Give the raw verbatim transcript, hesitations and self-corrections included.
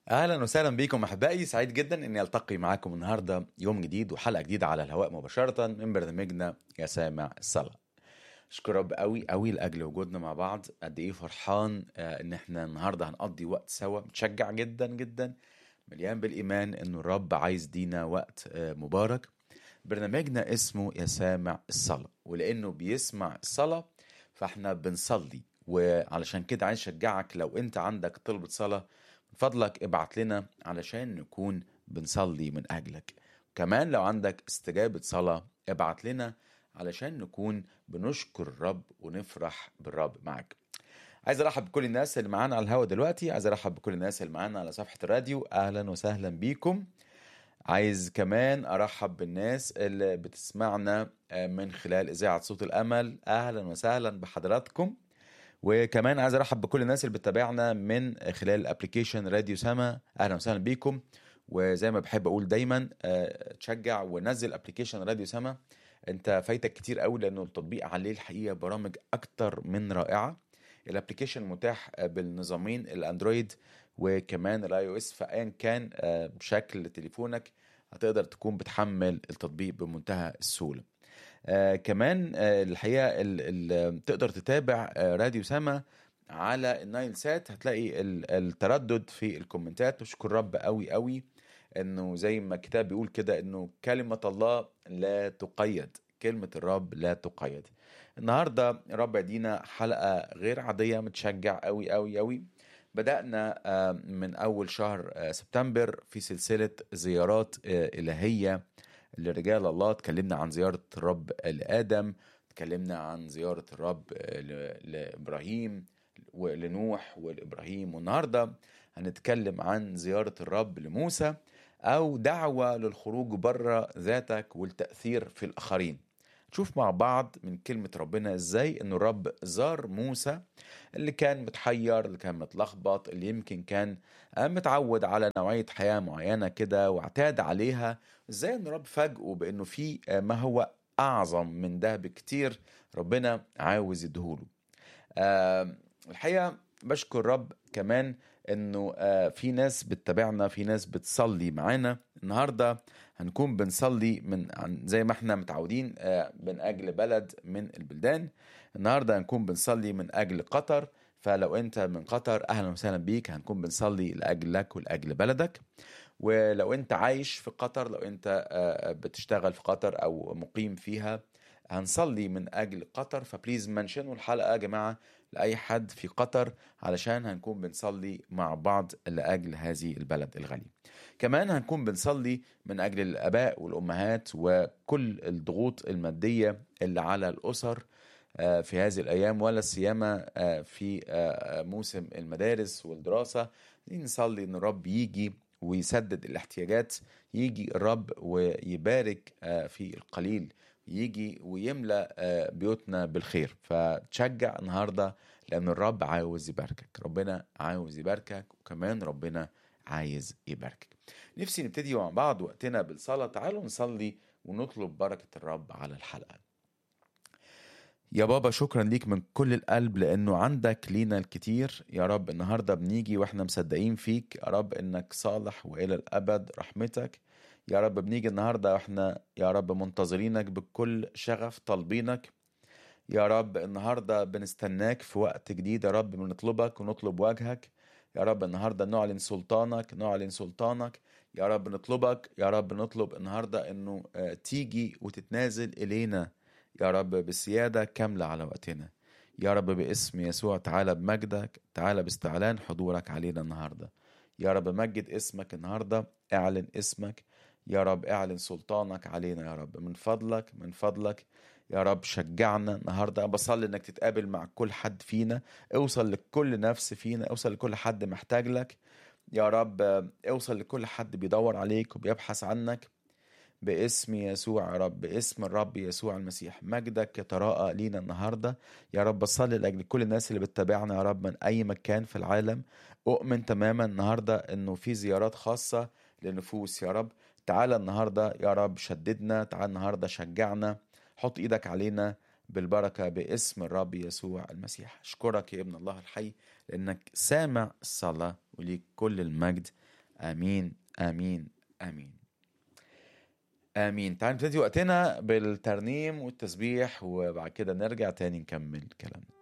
اهلا وسهلا بكم احبائي، سعيد جدا اني التقي معاكم النهارده يوم جديد وحلقه جديده على الهواء مباشره من برنامجنا يا سامع الصلاه. اشكر رب قوي قوي لاجل وجودنا مع بعض. قد ايه فرحان آه، ان احنا النهارده هنقضي وقت سوا. متشجع جدا جدا، مليان بالايمان انه الرب عايز دينا وقت آه، مبارك. برنامجنا اسمه يا سامع الصلاه، ولانه بيسمع الصلاه فاحنا بنصلي. وعلشان كده عايز اشجعك، لو انت عندك طلبة صلاة من فضلك ابعت لنا علشان نكون بنصلي من اجلك. كمان لو عندك استجابة صلاة ابعت لنا علشان نكون بنشكر الرب ونفرح بالرب معك. عايز ارحب بكل الناس اللي معانا على الهوا دلوقتي، عايز ارحب بكل الناس اللي معانا على صفحة الراديو. اهلا وسهلا بيكم. عايز كمان ارحب بالناس اللي بتسمعنا آه، من خلال اذاعة صوت الامل. اهلا وسهلا بحضراتكم. وكمان عايز ارحب بكل الناس اللي بتتابعنا من خلال ابلكيشن راديو سما. اهلا وسهلا بيكم. وزي ما بحب اقول دايما آه، تشجع ونزل ابلكيشن راديو سما. انت فايتك كتير قوي، لانه التطبيق عليه الحقيقه برامج اكتر من رائعه. الابلكيشن متاح آه، بالنظامين الاندرويد وكمان الاي او اس، فايا كان آه، بشكل تليفونك هتقدر تكون بتحمل التطبيق بمنتهى السهوله. آه كمان آه الحقيقة ال ال تقدر تتابع آه راديو سما على النايل سات. هتلاقي ال- التردد في الكومنتات. نشكر رب قوي قوي انه زي ما الكتاب بيقول كده انه كلمة الله لا تقيد، كلمة الرب لا تقيد. النهاردة رب يدينا حلقة غير عادية. متشجع قوي قوي قوي. بدأنا آه، من أول شهر آه، سبتمبر في سلسلة زيارات آه، إلهية لرجال الله. اتكلمنا عن زيارة الرب لآدم، اتكلمنا عن زيارة الرب ل- لإبراهيم ولنوح والإبراهيم، والنهاردة هنتكلم عن زيارة الرب لموسى، أو دعوة للخروج بره ذاتك والتأثير في الآخرين. نشوف مع بعض من كلمة ربنا ازاي انه الرب زار موسى اللي كان متحير، اللي كان متلخبط، اللي يمكن كان آه، متعود على نوعية حياة معينة كده واعتاد عليها. ازاي ان الرب فاجئه بانه في آه، ما هو اعظم من ده بكتير ربنا عاوز يدهوله. آه، الحقيقة بشكر رب كمان انه آه، في ناس بتتابعنا، في ناس بتصلي معانا. النهاردة هنكون بنصلي من عن زي ما احنا متعودين آه، من اجل بلد من البلدان. النهاردة هنكون بنصلي من اجل قطر. فلو انت من قطر اهلا وسهلا بيك. هنكون بنصلي لاجلك ولاجل بلدك. ولو انت عايش في قطر، لو انت آه، بتشتغل في قطر او مقيم فيها، هنصلي من اجل قطر. فبليز منشنوا الحلقة يا جماعة لأي حد في قطر، علشان هنكون بنصلي مع بعض لأجل هذه البلد الغالي. كمان هنكون بنصلي من أجل الآباء والأمهات وكل الضغوط المادية اللي على الأسر آه، في هذه الأيام، ولا سيما آه، في آه، موسم المدارس والدراسة. نصلي إن الرب يجي ويسدد الاحتياجات، يجي الرب ويبارك آه، في القليل، يجي ويملأ آه، بيوتنا بالخير. فتشجع النهاردة لأن الرب عاوز يباركك. ربنا عاوز يباركك، وكمان ربنا عايز يباركك. نفسي نبتدي مع بعض وقتنا بالصلاة. تعالوا نصلي ونطلب بركة الرب على الحلقة. يا بابا شكرا ليك من كل القلب لأنه عندك لينا الكتير. يا رب النهاردة بنيجي وإحنا مصدقين فيك يا رب إنك صالح وإلى الأبد رحمتك. يا رب بنيجي النهاردة وإحنا يا رب منتظرينك بكل شغف، طالبينك. يا رب النهاردة بنستناك في وقت جديد. يا رب بنطلبك ونطلب وجهك. يا رب النهاردة نعلن سلطانك، نعلن سلطانك. يا رب نطلبك، يا رب نطلب النهاردة انه آه، تيجي وتتنازل الينا يا رب بسيادة كاملة على وقتنا. يا رب باسم يسوع تعالى بمجدك، تعالى باستعلان حضورك علينا النهاردة. يا رب مجد اسمك النهاردة، اعلن اسمك. يا رب اعلن سلطانك علينا يا رب، من فضلك من فضلك. يا رب شجعنا النهاردة. أنا بصلي انك تتقابل مع كل حد فينا، اوصل لكل نفس فينا، اوصل لكل حد محتاج لك. يا رب آه، اوصل لكل حد بيدور عليك وبيبحث عنك باسم يسوع. يا رب باسم الرب يسوع المسيح مجدك يتراءى لينا النهاردة. يا رب بصلي لأجل كل الناس اللي بتتابعنا يا رب من أي مكان في العالم. أؤمن تماما النهاردة أنه في زيارات خاصة لنفوس. يا رب تعالى النهاردة يا رب شددنا، تعالى النهاردة شجعنا، حط إيدك علينا بالبركة باسم الرب يسوع المسيح. أشكرك يا ابن الله الحي لأنك سامع الصلاة، وليك كل المجد امين امين امين امين. تعالوا نبتدي وقتنا بالترنيم والتسبيح، وبعد كده نرجع تاني نكمل كلامنا.